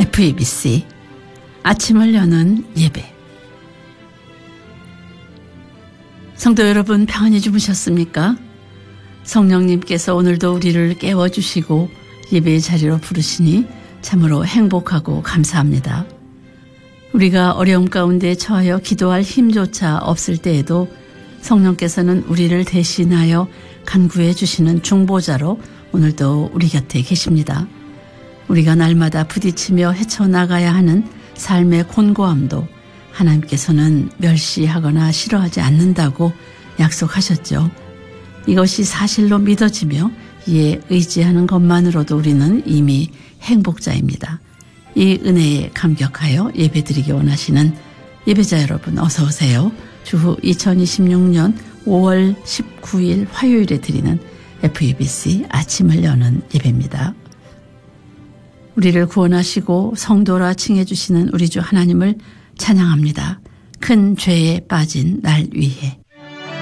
FEBC 아침을 여는 예배. 성도 여러분, 평안히 주무셨습니까? 성령님께서 오늘도 우리를 깨워주시고 예배의 자리로 부르시니 참으로 행복하고 감사합니다. 우리가 어려움 가운데 처하여 기도할 힘조차 없을 때에도 성령께서는 우리를 대신하여 간구해 주시는 중보자로 오늘도 우리 곁에 계십니다. 우리가 날마다 부딪히며 헤쳐나가야 하는 삶의 곤고함도 하나님께서는 멸시하거나 싫어하지 않는다고 약속하셨죠. 이것이 사실로 믿어지며 이에 의지하는 것만으로도 우리는 이미 행복자입니다. 이 은혜에 감격하여 예배드리기 원하시는 예배자 여러분, 어서 오세요. 주후 2026년 5월 19일 화요일에 드리는 FEBC 아침을 여는 예배입니다. 우리를 구원하시고 성도라 칭해주시는 우리 주 하나님을 찬양합니다. 큰 죄에 빠진 날 위해.